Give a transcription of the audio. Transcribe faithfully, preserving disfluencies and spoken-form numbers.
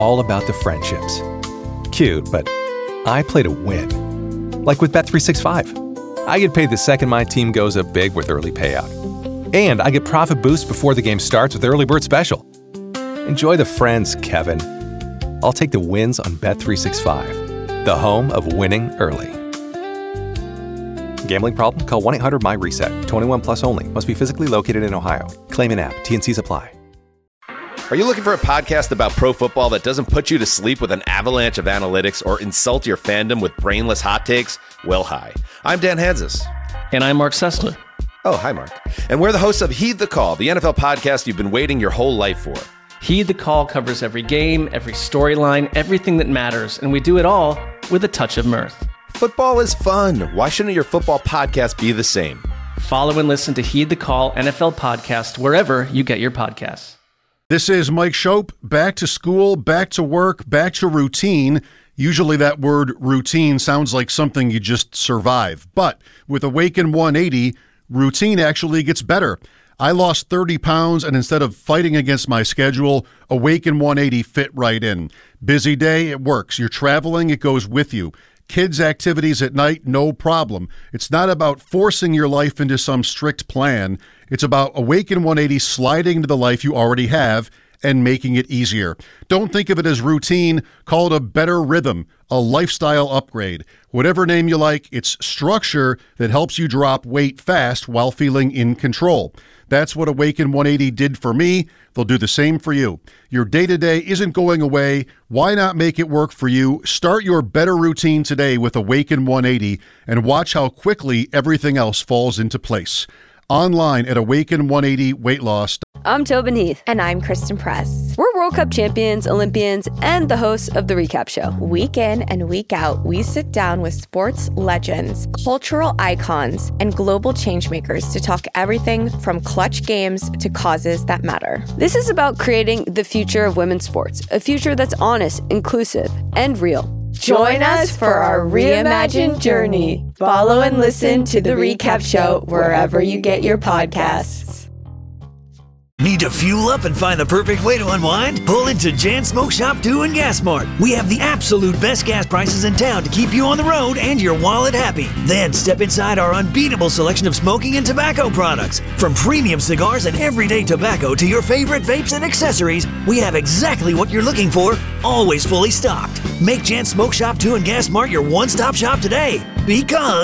all about the friendships. Cute, but I play to win. Like with Bet three sixty-five. I get paid the second my team goes up big with early payout. And I get profit boost before the game starts with Early Bird Special. Enjoy the friends, Kevin. I'll take the wins on Bet three sixty-five, the home of winning early. Gambling problem? Call one eight hundred M Y reset. twenty-one plus only. Must be physically located in Ohio. Claim in app. T N Cs apply. Are you looking for a podcast about pro football that doesn't put you to sleep with an avalanche of analytics or insult your fandom with brainless hot takes? Well, hi. I'm Dan Hanzus. And I'm Mark Sessler. Oh, hi, Mark. And we're the hosts of Heed the Call, the N F L podcast you've been waiting your whole life for. Heed the Call covers every game, every storyline, everything that matters, and we do it all with a touch of mirth. Football is fun. Why shouldn't your football podcast be the same? Follow and listen to Heed the Call N F L podcast wherever you get your podcasts. This is Mike Schopp, back to school, back to work, back to routine. Usually that word routine sounds like something you just survive. But with Awaken one eighty, routine actually gets better. I lost thirty pounds, and instead of fighting against my schedule, Awaken one eighty fit right in. Busy day, it works. You're traveling, it goes with you. Kids' activities at night, no problem. It's not about forcing your life into some strict plan. It's about Awaken one eighty sliding into the life you already have and making it easier. Don't think of it as routine. Call it a better rhythm, a lifestyle upgrade. Whatever name you like, it's structure that helps you drop weight fast while feeling in control. That's what Awaken one eighty did for me. They'll do the same for you. Your day-to-day isn't going away. Why not make it work for you? Start your better routine today with Awaken one eighty and watch how quickly everything else falls into place. Online at Awaken one eighty Weight Loss. I'm Tobin Heath. And I'm Kristen Press. We're World Cup champions, Olympians, and the hosts of The Recap Show. Week in and week out, we sit down with sports legends, cultural icons, and global changemakers to talk everything from clutch games to causes that matter. This is about creating the future of women's sports, a future that's honest, inclusive, and real. Join us for our reimagined journey. Follow and listen to The Recap Show wherever you get your podcasts. Need to fuel up and find the perfect way to unwind? Pull into Jan Smoke Shop two and Gas Mart. We have the absolute best gas prices in town to keep you on the road and your wallet happy. Then step inside our unbeatable selection of smoking and tobacco products. From premium cigars and everyday tobacco to your favorite vapes and accessories, we have exactly what you're looking for, always fully stocked. Make Jan Smoke Shop two and Gas Mart your one-stop shop today, because